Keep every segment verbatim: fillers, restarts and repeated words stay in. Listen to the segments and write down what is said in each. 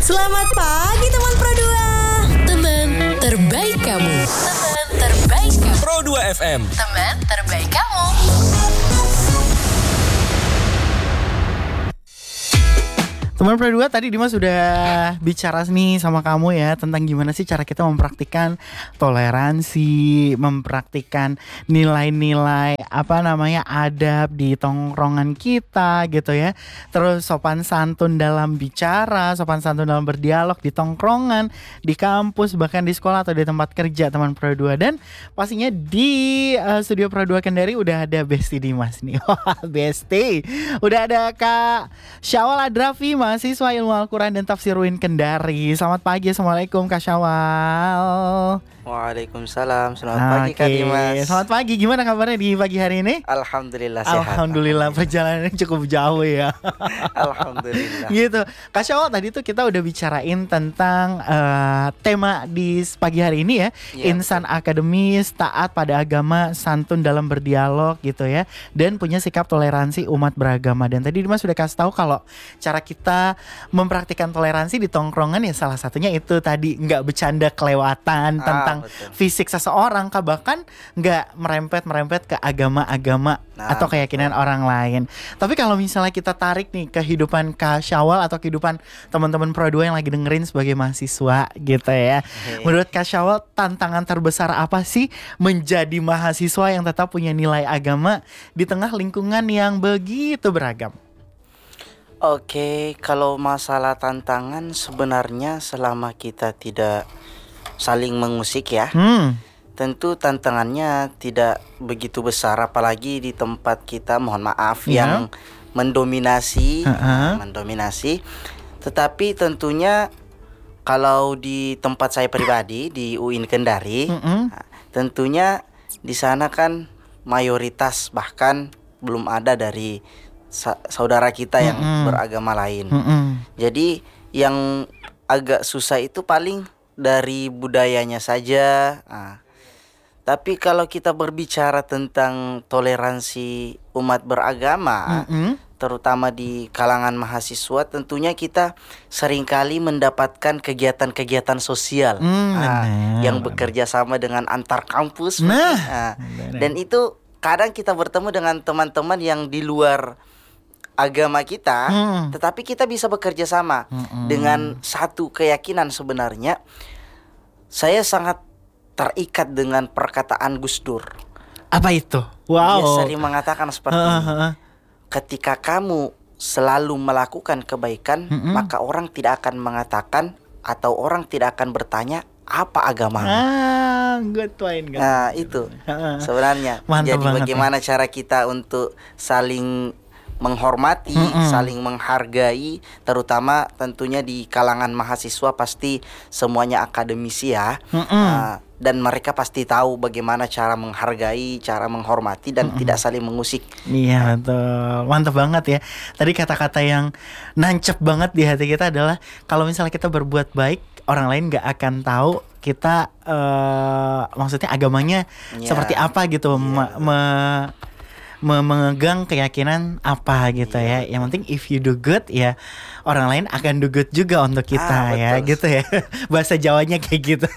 Selamat pagi teman Pro dua. Teman terbaik kamu. Teman terbaik kamu. Pro dua F M. Teman terbaik kamu. Teman Pro dua, tadi Dimas sudah bicara nih sama kamu ya tentang gimana sih cara kita mempraktikkan toleransi, mempraktikkan nilai-nilai apa namanya adab di tongkrongan kita gitu ya. Terus sopan santun dalam bicara, sopan santun dalam berdialog di tongkrongan, di kampus, bahkan di sekolah atau di tempat kerja teman Pro dua. Dan pastinya di uh, studio Pro dua Kendari udah ada Besti Dimas nih. Wah, Besti. Udah ada Kak Syawal Adrafi, mahasiswa Ilmu Al-Quran dan Tafsir U I N Kendari. Selamat pagi, Assalamualaikum Kak Syawal. Waalaikumsalam. Selamat Oke. pagi Kak Dimas. Selamat pagi, gimana kabarnya di pagi hari ini? Alhamdulillah sehat. Alhamdulillah, perjalanannya cukup jauh ya. Alhamdulillah. Gitu. Kak Syawal, tadi tuh kita udah bicarain tentang uh, tema di pagi hari ini ya, Ya, insan akademis, taat pada agama, santun dalam berdialog gitu ya, dan punya sikap toleransi umat beragama. Dan tadi Dimas sudah kasih tahu kalau cara kita mempraktikkan toleransi di tongkrongan ya salah satunya itu tadi, nggak bercanda kelewatan Ah, tentang betul. fisik seseorang, kah bahkan nggak merempet-merempet ke agama-agama Nah, atau keyakinan betul. orang lain. Tapi kalau misalnya kita tarik nih kehidupan Kak Syawal atau kehidupan teman-teman Pro dua yang lagi dengerin sebagai mahasiswa gitu ya. Oke. Menurut Kak Syawal, tantangan terbesar apa sih menjadi mahasiswa yang tetap punya nilai agama di tengah lingkungan yang begitu beragam? Oke, kalau masalah tantangan sebenarnya selama kita tidak saling mengusik ya, Hmm. tentu tantangannya tidak begitu besar, apalagi di tempat kita, mohon maaf, Ya. yang mendominasi, Ha-ha. mendominasi. Tetapi tentunya kalau di tempat saya pribadi di U I N Kendari, Mm-mm. nah, tentunya di sana kan mayoritas bahkan belum ada dari sa- saudara kita yang Mm-mm. beragama lain. Mm-mm. Jadi yang agak susah itu paling dari budayanya saja. Nah, tapi kalau kita berbicara tentang toleransi umat beragama, Mm-mm. terutama di kalangan mahasiswa, tentunya kita seringkali mendapatkan kegiatan-kegiatan sosial Hmm, ah, benar. yang bekerja sama dengan antar kampus. Nah, mungkin. Ah, benar. dan itu kadang kita bertemu dengan teman-teman yang di luar agama kita, Hmm. tetapi kita bisa bekerja sama Mm-mm. dengan satu keyakinan. Sebenarnya saya sangat terikat dengan perkataan Gus Dur. Apa itu? Dia Wow. sering mengatakan seperti Ha, ini. ha, ha. Ketika kamu selalu melakukan kebaikan, Mm-mm. maka orang tidak akan mengatakan atau orang tidak akan bertanya apa agamamu. Ah, good point. good Nah, point. itu Ha-ha. sebenarnya. Mantap Jadi banget, bagaimana cara kita untuk saling menghormati, Mm-mm. saling menghargai, terutama tentunya di kalangan mahasiswa pasti semuanya akademisi ya. Mm-mm. Nah, dan mereka pasti tahu bagaimana cara menghargai, cara menghormati dan tidak saling mengusik. Iya betul, mantap banget ya. Tadi kata-kata yang nancep banget di hati kita adalah kalau misalnya kita berbuat baik, orang lain gak akan tahu kita eh, maksudnya agamanya Ya. seperti apa gitu, Iya, me- me- me- memegang keyakinan apa gitu ya. Yang penting if you do good ya orang lain akan do good juga untuk kita Ah, ya betul. gitu ya. Bahasa Jawanya kayak gitu.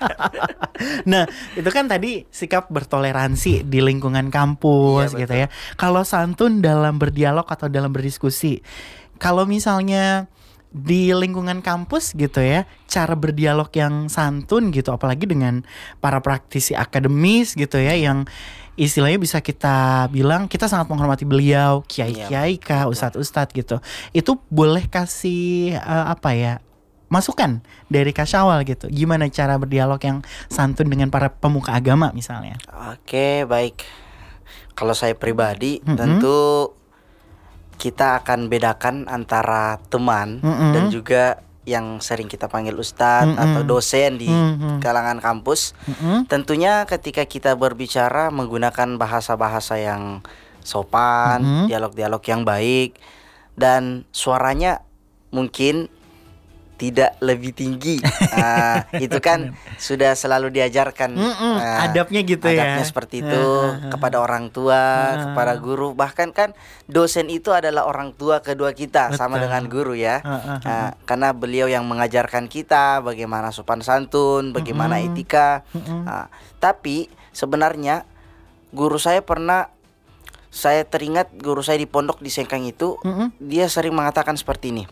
Nah, itu kan tadi sikap bertoleransi di lingkungan kampus Iya, gitu ya. Kalau santun dalam berdialog atau dalam berdiskusi, kalau misalnya di lingkungan kampus gitu ya, cara berdialog yang santun gitu, apalagi dengan para praktisi akademis gitu ya, yang istilahnya bisa kita bilang kita sangat menghormati beliau, kiai-kiai kah, ustadz-ustadz gitu. Itu boleh kasih eh, apa ya, masukan dari Kak Syawal gitu. Gimana cara berdialog yang santun dengan para pemuka agama misalnya? Oke, baik. Kalau saya pribadi, Mm-mm. tentu kita akan bedakan antara teman Mm-mm. dan juga yang sering kita panggil ustadz Mm-mm. atau dosen di Mm-mm. kalangan kampus. Mm-mm. Tentunya ketika kita berbicara menggunakan bahasa-bahasa yang sopan, Mm-mm. dialog-dialog yang baik, dan suaranya mungkin tidak lebih tinggi. Ah, itu kan sudah selalu diajarkan. Mm-mm, ah, adabnya gitu ya. Adabnya seperti itu kepada orang tua, kepada guru. Bahkan kan dosen itu adalah orang tua kedua kita, sama Betul. dengan guru ya. Ah, ah, Ah, karena beliau yang mengajarkan kita bagaimana sopan santun, bagaimana etika. Ah, tapi sebenarnya guru saya pernah, saya teringat guru saya di pondok di Sengkang itu, Mm-mm. dia sering mengatakan seperti ini.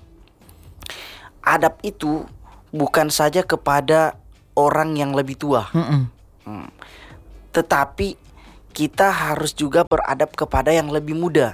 Adab itu bukan saja kepada orang yang lebih tua, Mm-mm. hmm. tetapi kita harus juga beradab kepada yang lebih muda.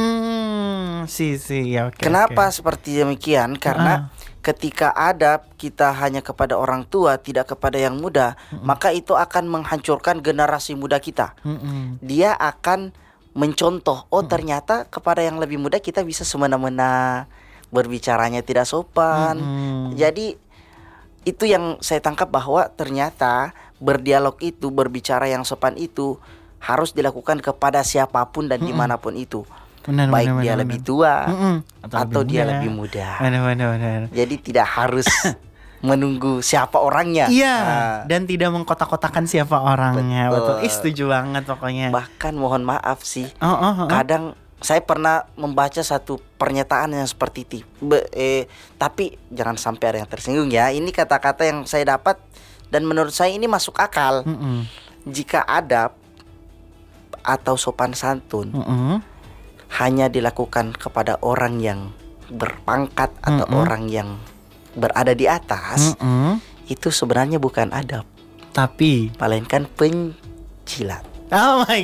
Hmm, sih sih ya oke. Kenapa oke. seperti demikian? Karena ketika adab kita hanya kepada orang tua, tidak kepada yang muda, maka itu akan menghancurkan generasi muda kita. Mm-mm. Dia akan mencontoh, oh ternyata kepada yang lebih muda kita bisa semena-mena, berbicaranya tidak sopan. Mm-mm. Jadi itu yang saya tangkap, bahwa ternyata berdialog itu, berbicara yang sopan itu harus dilakukan kepada siapapun dan dimanapun itu. Benar, Baik benar, dia benar, lebih benar. tua Mm-mm. atau, dia muda. lebih muda. Benar, benar, benar. Jadi tidak harus menunggu siapa orangnya. Iya, Ah, dan tidak mengkotak-kotakan siapa orangnya. Betul. Betul. Ih, setuju banget pokoknya. bahkan mohon maaf sih, Oh, oh, oh. kadang saya pernah membaca satu pernyataan yang seperti itu. Be- eh, tapi jangan sampai ada yang tersinggung ya. Ini kata-kata yang saya dapat dan menurut saya ini masuk akal. Mm-mm. Jika adab atau sopan santun Mm-mm. hanya dilakukan kepada orang yang berpangkat atau Mm-mm. orang yang berada di atas, Mm-mm. itu sebenarnya bukan adab, Tapi melainkan pencilat. oh my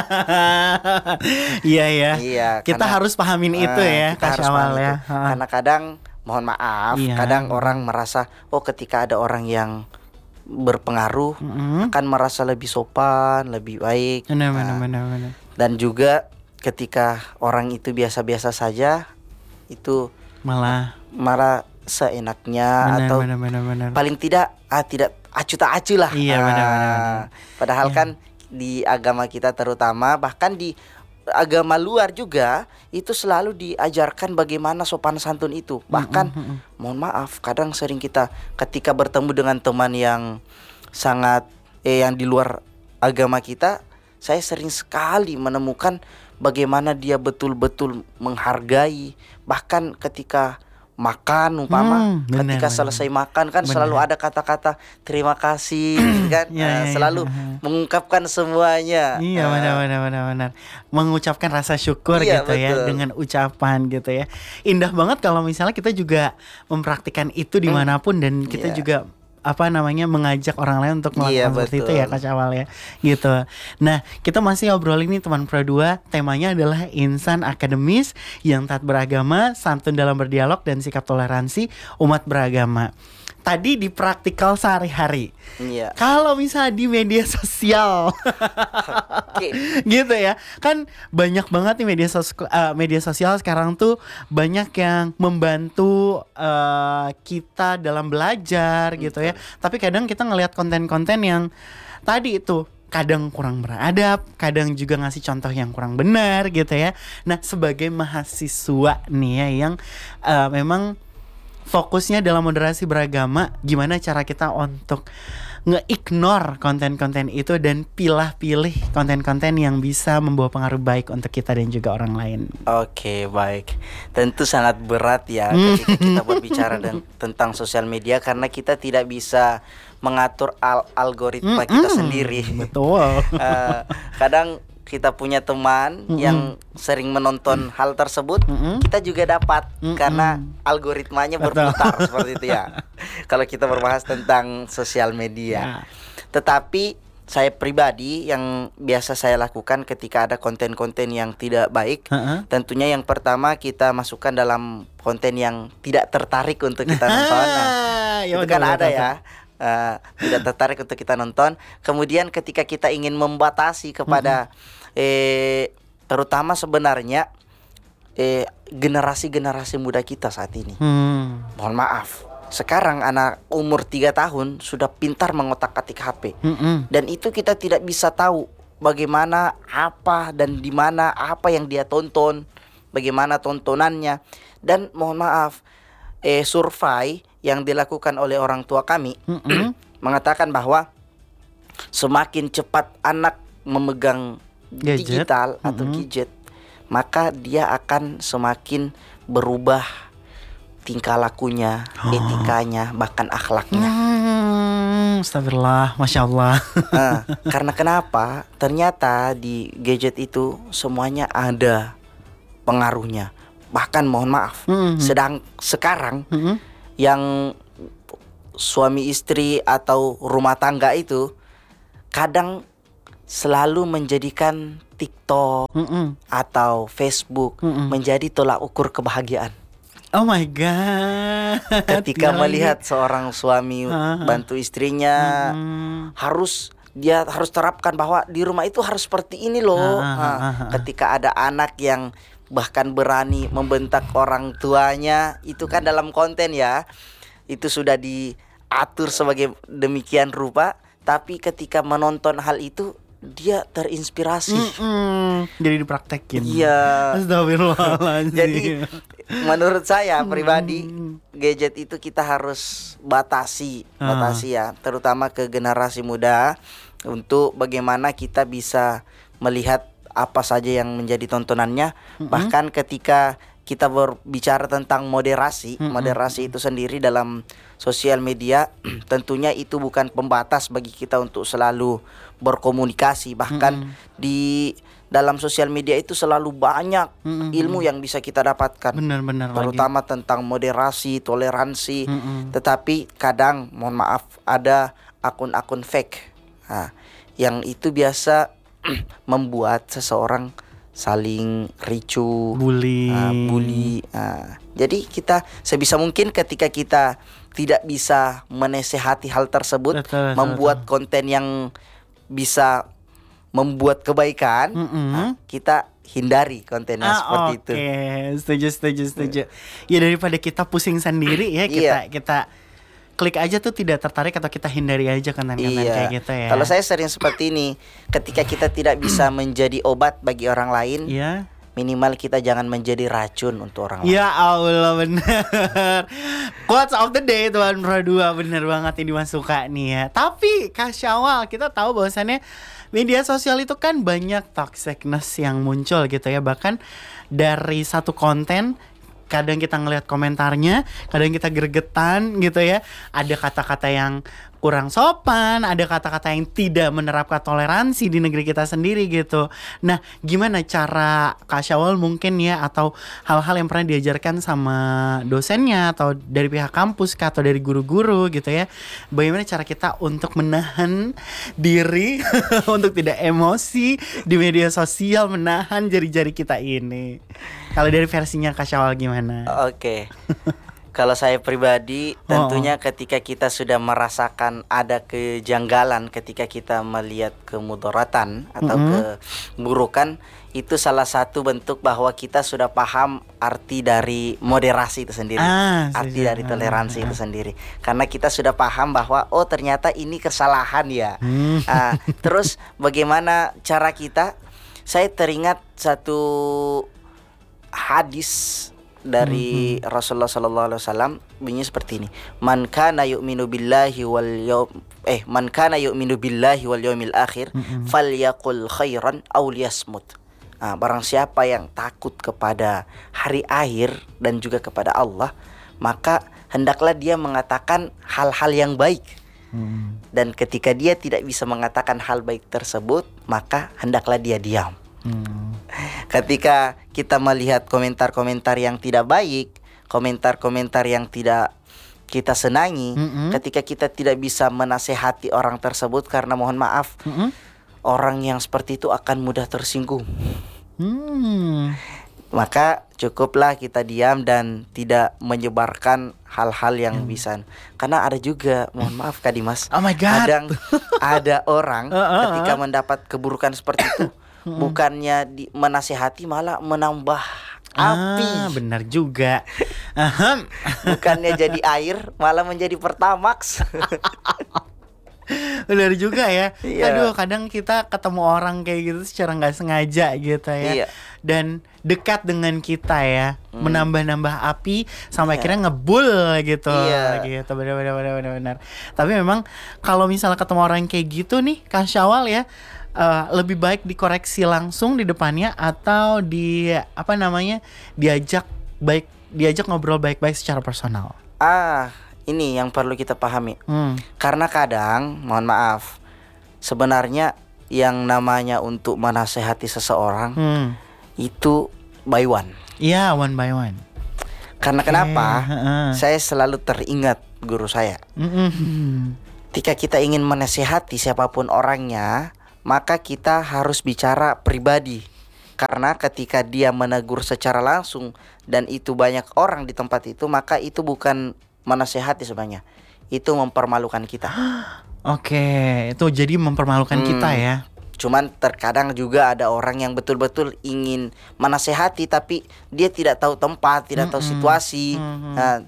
god. Iya ya. Iya, Kita karena- harus pahamin itu Ah, ya, kita Kak harus Syawal paham ya. itu. Karena kadang mohon maaf, Iya. kadang orang merasa oh ketika ada orang yang berpengaruh Mm-mm. akan merasa lebih sopan, lebih baik. Benar, Nah, benar, benar, benar. dan juga ketika orang itu biasa-biasa saja, itu Malah marah seenaknya benar, atau benar, benar, benar. paling tidak ah tidak acu tak acu lah. Iya, benar, Ah, benar, benar. Padahal Iya. kan di agama kita terutama, bahkan di agama luar juga, itu selalu diajarkan bagaimana sopan santun itu. Bahkan mohon maaf, kadang sering kita ketika bertemu dengan teman yang sangat eh yang di luar agama kita, saya sering sekali menemukan bagaimana dia betul-betul menghargai. Bahkan ketika makan umpama, Hmm, benar, ketika benar. selesai makan kan Benar. selalu ada kata-kata terima kasih gitu kan. Iya, Nah, iya, iya. selalu mengungkapkan semuanya. Iya, Nah, benar, benar, benar, benar. Mengucapkan rasa syukur Iya, gitu ya, betul. dengan ucapan gitu ya. Indah banget kalau misalnya kita juga mempraktikkan itu dimanapun dan kita Iya. juga apa namanya mengajak orang lain untuk melakukan Iya, seperti itu betul. ya, Kak Syawal ya, gitu. Nah, kita masih ngobrolin nih teman Pro dua, temanya adalah insan akademis yang taat beragama, santun dalam berdialog dan sikap toleransi umat beragama. Tadi di praktikal sehari-hari. Iya. Kalau misalnya di media sosial, Oke. gitu ya, kan banyak banget nih media sos eh, media sosial sekarang tuh banyak yang membantu eh, kita dalam belajar gitu ya. Tapi kadang kita ngelihat konten-konten yang tadi itu kadang kurang beradab, kadang juga ngasih contoh yang kurang benar gitu ya. Nah, sebagai mahasiswa nih ya yang eh, memang fokusnya dalam moderasi beragama, gimana cara kita untuk nge-ignore konten-konten itu dan pilah-pilih konten-konten yang bisa membawa pengaruh baik untuk kita dan juga orang lain. Oke, baik. Tentu sangat berat ya Hmm. ketika kita berbicara dan, tentang sosial media, karena kita tidak bisa mengatur al- algoritma kita Mm-mm. sendiri. Betul. Eh, kadang kita punya teman Mm-mm. yang sering menonton hal tersebut, Mm-mm. kita juga dapat Mm-mm. karena algoritmanya Betul. berputar seperti itu ya. Kalau kita berbahas tentang sosial Ya. media. Tetapi saya pribadi yang biasa saya lakukan ketika ada konten-konten yang tidak baik, Heeh. tentunya yang pertama kita masukkan dalam konten yang tidak tertarik untuk kita nonton. Nah, Ah, ya itu betul, kan betul, ada betul. ya. Eh, tidak tertarik untuk kita nonton. Kemudian ketika kita ingin membatasi kepada eh terutama sebenarnya eh generasi-generasi muda kita saat ini. Hmm. Mohon maaf. Sekarang anak umur tiga tahun sudah pintar mengotak-atik H P. Mm-mm. Dan itu kita tidak bisa tahu bagaimana, apa dan di mana apa yang dia tonton, bagaimana tontonannya. Dan mohon maaf, eh survei yang dilakukan oleh orang tua kami Mm-mm. mengatakan bahwa semakin cepat anak memegang Gadget. digital atau Mm-mm. gadget, maka dia akan semakin berubah tingkah lakunya, etikanya, bahkan akhlaknya. Hmm, astagfirullah, masya Allah. Nah, karena kenapa? Ternyata di gadget itu semuanya ada pengaruhnya. Bahkan mohon maaf, Mhm. sedang sekarang Mm-mm. yang suami istri atau rumah tangga itu kadang selalu menjadikan TikTok Mm-mm. atau Facebook Mm-mm. menjadi tolak ukur kebahagiaan. Oh my god. Ketika Tidak melihat lagi. seorang suami Ha-ha. bantu istrinya, Mm-mm. harus dia harus terapkan bahwa di rumah itu harus seperti ini loh. Ah, ah, Nah, ah, ah. ketika ada anak yang bahkan berani membentak orang tuanya, itu kan dalam konten ya, itu sudah diatur sebagai demikian rupa. Tapi ketika menonton hal itu, dia terinspirasi. Mm-mm. Jadi dipraktekin. Iya. Astagfirullahaladzim. Jadi menurut saya pribadi, gadget itu kita harus batasi, Ah. batasi ya, terutama ke generasi muda, untuk bagaimana kita bisa melihat apa saja yang menjadi tontonannya. Bahkan ketika kita berbicara tentang moderasi, moderasi itu sendiri dalam sosial media, tentunya itu bukan pembatas bagi kita untuk selalu berkomunikasi. Bahkan di dalam sosial media itu selalu banyak Mm-mm. ilmu yang bisa kita dapatkan, Benar-benar lagi. terutama tentang moderasi, toleransi. Mm-mm. Tetapi kadang, mohon maaf, ada akun-akun fake, nah, yang itu biasa membuat seseorang saling ricu, Bully. ah, bully. Ah, jadi kita sebisa mungkin ketika kita tidak bisa menasehati hal tersebut, Betul, betul, membuat konten yang bisa membuat kebaikan, Mm-mm. ah, kita hindari konten yang Ah, seperti oke. itu. Setuju, setuju, setuju. Ya daripada kita pusing sendiri ya, kita Iya. kita klik aja tuh tidak tertarik atau kita hindari aja konten-konten kayak gitu ya. Kalau saya sering seperti ini, ketika kita tidak bisa menjadi obat bagi orang lain, Iya. minimal kita jangan menjadi racun untuk orang lain. Ya Allah, bener. Quotes of the day Tuan Pro dua, bener banget ini Mas suka nih ya. Tapi Kak Syawal, kita tahu bahwasannya media sosial itu kan banyak toxicness yang muncul gitu ya. Bahkan dari satu konten, kadang kita ngelihat komentarnya, kadang kita gregetan gitu ya. Ada kata-kata yang kurang sopan, ada kata-kata yang tidak menerapkan toleransi di negeri kita sendiri gitu. Nah, gimana cara Kak Syawal mungkin ya, atau hal-hal yang pernah diajarkan sama dosennya atau dari pihak kampus kah, atau dari guru-guru gitu ya, bagaimana cara kita untuk menahan diri untuk tidak emosi di media sosial, menahan jari-jari kita ini. Kalau dari versinya Kak Syawal gimana? Oke. Kalau saya pribadi, tentunya ketika kita sudah merasakan ada kejanggalan ketika kita melihat kemudaratan atau keburukan, itu salah satu bentuk bahwa kita sudah paham arti dari moderasi itu sendiri, Ah, arti setuju. dari toleransi itu sendiri. Karena kita sudah paham bahwa oh ternyata ini kesalahan ya. Hmm. Ah, terus bagaimana cara kita? Saya teringat satu hadis dari Rasulullah sallallahu alaihi wasallam, bunyinya seperti ini. Man kana yu'minu billahi wal yaum eh man kana yu'minu billahi wal yaumil akhir falyaqul khairan aw liyasmut. Nah, barang siapa yang takut kepada hari akhir dan juga kepada Allah, maka hendaklah dia mengatakan hal-hal yang baik. Dan ketika dia tidak bisa mengatakan hal baik tersebut, maka hendaklah dia diam. Ketika kita melihat komentar-komentar yang tidak baik, komentar-komentar yang tidak kita senangi, Mm-mm. ketika kita tidak bisa menasehati orang tersebut, karena mohon maaf, Mm-mm. orang yang seperti itu akan mudah tersinggung. Hmm. Maka cukuplah kita diam dan tidak menyebarkan hal-hal yang bisa. Karena ada juga, mohon maaf Kak Dimas, Oh my God. kadang ada orang Uh, uh, uh. ketika mendapat keburukan seperti itu, bukannya di, menasehati malah menambah api. Ah, benar juga. Ahem. Bukannya jadi air malah menjadi pertamax. Benar juga ya. Iya. Aduh, kadang kita ketemu orang kayak gitu secara nggak sengaja gitu ya. Iya. Dan dekat dengan kita ya, Hmm. menambah-nambah api sampai Iya. akhirnya ngebul gitu. Iya. Gitu. Benar-benar benar-benar benar. Tapi memang kalau misalnya ketemu orang kayak gitu nih, Kak Syawal ya, eh, lebih baik dikoreksi langsung di depannya atau di apa namanya? diajak baik diajak ngobrol baik-baik secara personal. Ah, ini yang perlu kita pahami. Hmm. Karena kadang, mohon maaf, sebenarnya yang namanya untuk menasehati seseorang Hmm. itu by one. Iya, one by one. Karena Oke, kenapa? heeh. Saya selalu teringat guru saya. Mm-mm. Ketika kita ingin menasehati siapapun orangnya, maka kita harus bicara pribadi. Karena ketika dia menegur secara langsung dan itu banyak orang di tempat itu, maka itu bukan menasehati sebenarnya. Itu mempermalukan kita. Oke, itu jadi mempermalukan Hmm. kita ya. Cuman terkadang juga ada orang yang betul-betul ingin menasehati tapi dia tidak tahu tempat, tidak tahu Mm-mm. situasi. Mhm. Nah,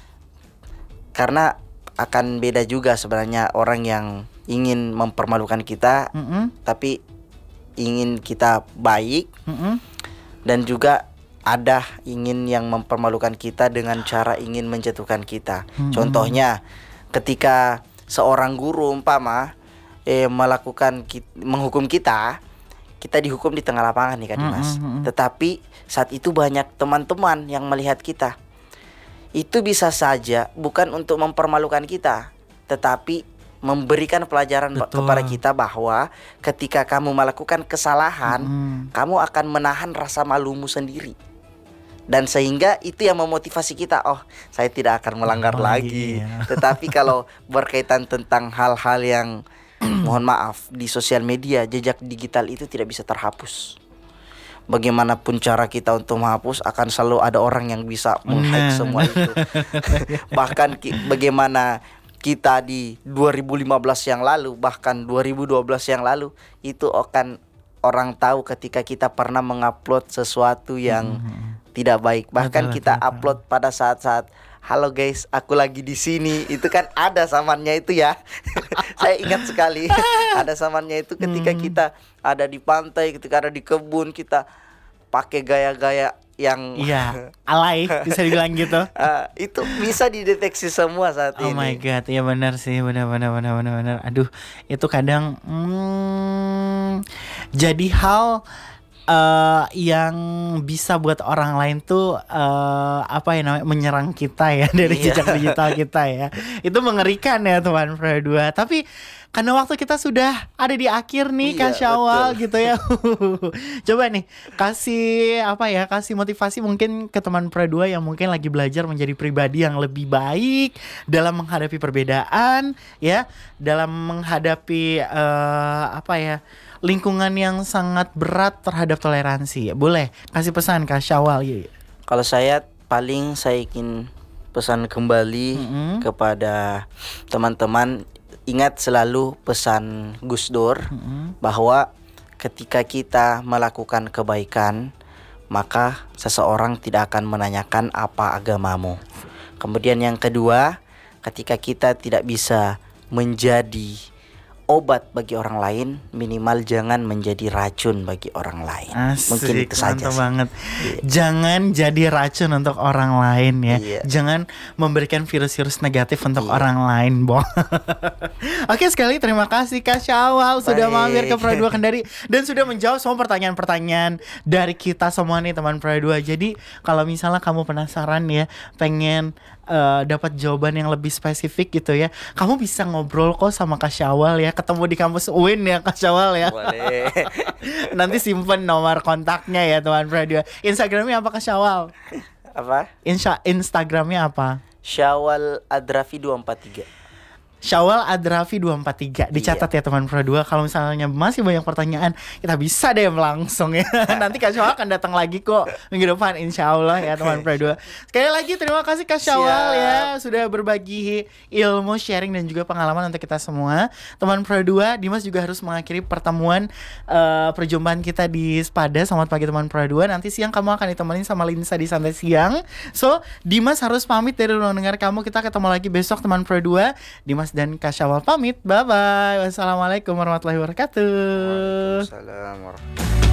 karena akan beda juga sebenarnya orang yang ingin mempermalukan kita Mm-mm, tapi ingin kita baik, mm-mm. dan juga ada ingin yang mempermalukan kita dengan cara ingin menjatuhkan kita. Mm-mm. Contohnya ketika seorang guru umpama eh, melakukan ki- menghukum kita, kita dihukum di tengah lapangan nih Kak Dimas. Mm-mm, mm-mm. Tetapi saat itu banyak teman-teman yang melihat kita. Itu bisa saja bukan untuk mempermalukan kita, tetapi memberikan pelajaran ba- Betul. kepada kita bahwa ketika kamu melakukan kesalahan, Mm. kamu akan menahan rasa malumu sendiri. Dan sehingga itu yang memotivasi kita, oh saya tidak akan melanggar Oh, lagi. iya. Tetapi kalau berkaitan tentang hal-hal yang mohon maaf di sosial media, jejak digital itu tidak bisa terhapus. Bagaimanapun cara kita untuk menghapus, akan selalu ada orang yang bisa menghack Nah. semua itu. Bahkan ki- bagaimana kita di dua ribu lima belas yang lalu, bahkan dua ribu dua belas yang lalu, itu akan orang tahu ketika kita pernah mengupload sesuatu yang tidak baik. Bahkan Betul, kita betul, betul. upload pada saat-saat halo guys, aku lagi di sini. Itu kan ada samannya itu ya. Saya ingat sekali. Ada samannya itu ketika Hmm. kita ada di pantai, ketika ada di kebun, kita pakai gaya-gaya yang Iya, alay bisa dibilang gitu. Ah, itu bisa dideteksi semua saat Oh ini. my god, iya benar sih, benar benar benar benar benar. Aduh, itu kadang hmm, jadi hal eh, yang bisa buat orang lain tuh eh, apa ya namanya menyerang kita ya dari Iya. jejak digital kita ya. Itu mengerikan ya teman Pro dua. Tapi karena waktu kita sudah ada di akhir nih Iya, Kak Syawal betul. gitu ya. Coba nih kasih apa ya, kasih motivasi mungkin ke teman Pro dua yang mungkin lagi belajar menjadi pribadi yang lebih baik dalam menghadapi perbedaan ya, dalam menghadapi eh, apa ya, lingkungan yang sangat berat terhadap toleransi. Boleh kasih pesan Kak Syawal ya. Kalau saya paling saya ingin pesan kembali Mm-mm. kepada teman-teman, ingat selalu pesan Gus Dur Mm-mm. bahwa ketika kita melakukan kebaikan, maka seseorang tidak akan menanyakan apa agamamu. Kemudian yang kedua, ketika kita tidak bisa menjadi obat bagi orang lain, minimal jangan menjadi racun bagi orang lain. Asik, Mungkin itu saja mantap sih. banget. Iya. Jangan jadi racun untuk orang lain ya. Iya. Jangan memberikan virus-virus negatif untuk Iya. orang lain, Bo. Oke, sekali terima kasih Kak Syawal sudah Baik. mampir ke Pro dua Kendari dan sudah menjawab semua pertanyaan-pertanyaan dari kita semua nih teman Pro dua. Jadi, kalau misalnya kamu penasaran ya, pengen eh, dapat jawaban yang lebih spesifik gitu ya, kamu bisa ngobrol kok sama Kak Syawal ya, ketemu di kampus U I N ya Kak Syawal ya. Boleh. Nanti simpen nomor kontaknya ya teman Pro dua. Instagramnya apa Kak Syawal? Apa? Insya Instagramnya apa? Syawal Adrafi dua empat tiga. Syawal Adrafi dua empat tiga. Dicatat ya teman Pro dua. Kalau misalnya masih banyak pertanyaan, kita bisa deh langsung ya. Nanti Kak Syawal akan datang lagi kok minggu depan insya Allah ya teman Pro dua. Sekali lagi terima kasih Kak Syawal Siap. ya sudah berbagi ilmu, sharing dan juga pengalaman untuk kita semua. Teman Pro dua, Dimas juga harus mengakhiri pertemuan eh, perjumpaan kita di Spada. Selamat pagi teman Pro dua. Nanti siang kamu akan ditemani sama Linsa di Santai Siang. So, Dimas harus pamit dari ruang dengar kamu. Kita ketemu lagi besok teman Pro dua. Dimas Mas dan Kak Syawal pamit. Bye bye. Wassalamualaikum warahmatullahi wabarakatuh. Waalaikumsalam warahmatullahi